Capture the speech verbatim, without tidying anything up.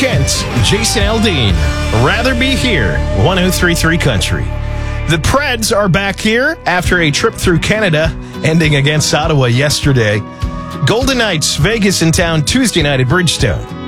Kent, Jason Aldean. Rather Be Here, one oh three point three Country. The Preds are back here after a trip through Canada, ending against Ottawa yesterday. Golden Knights, Vegas in town Tuesday night at Bridgestone.